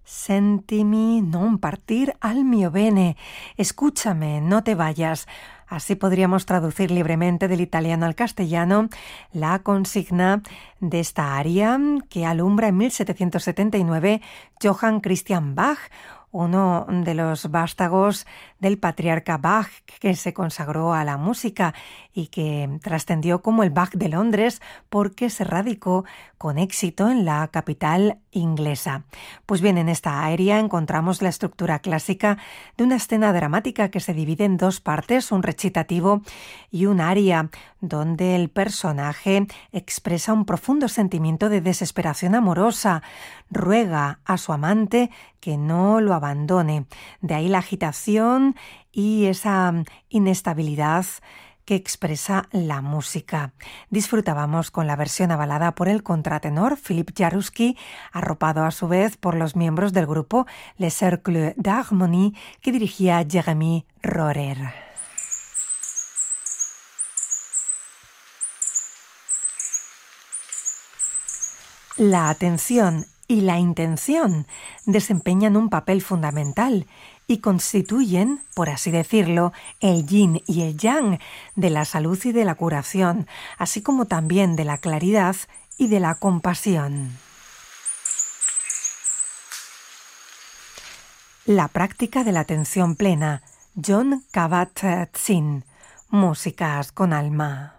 Sentimi non partir al mio bene. Escúchame, no te vayas. Así podríamos traducir libremente del italiano al castellano la consigna de esta aria que alumbra en 1779 Johann Christian Bach, uno de los vástagos del patriarca Bach, que se consagró a la música y que trascendió como el Bach de Londres porque se radicó con éxito en la capital inglesa. Pues bien, en esta aria encontramos la estructura clásica de una escena dramática que se divide en dos partes, un recitativo y un aria, donde el personaje expresa un profundo sentimiento de desesperación amorosa, ruega a su amante que no lo abandone. De ahí la agitación y esa inestabilidad que expresa la música. Disfrutábamos con la versión avalada por el contratenor Philippe Jaruski, arropado a su vez por los miembros del grupo Le Cercle d'Harmonie que dirigía Jérémy Rohrer. La atención y la intención desempeñan un papel fundamental y constituyen, por así decirlo, el yin y el yang de la salud y de la curación, así como también de la claridad y de la compasión. La práctica de la atención plena. Jon Kabat-Zinn. Músicas con alma.